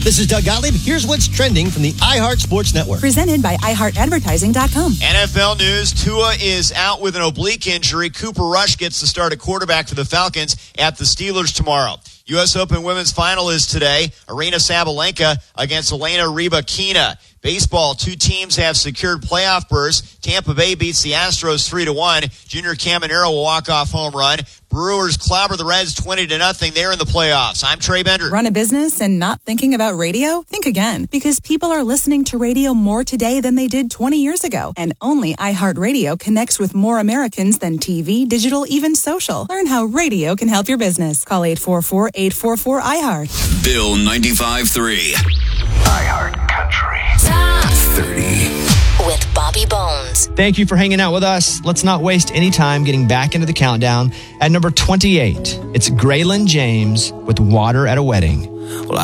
This is Doug Gottlieb. Here's what's trending from the iHeart Sports Network. Presented by iHeartAdvertising.com. NFL news. Tua is out with an oblique injury. Cooper Rush gets to start at quarterback for the Falcons at the Steelers tomorrow. U.S. Open women's final is today. Aryna Sabalenka against Elena Rybakina. Baseball, two teams have secured playoff berths. Tampa Bay beats the Astros 3-1. Junior Caminero will walk off home run. Brewers clobber the Reds 20-0. They're in the playoffs. I'm Trey Bender. Run a business and not thinking about radio? Think again, because people are listening to radio more today than they did 20 years ago. And only iHeartRadio connects with more Americans than TV, digital, even social. Learn how radio can help your business. Call 844-844-iHeart. Bill 95.3. iHeart Country. Top 30. with Bobby Bones. Thank you for hanging out with us. Let's not waste any time getting back into the countdown. At number 28, it's Graylin James with Water at a Wedding. Well,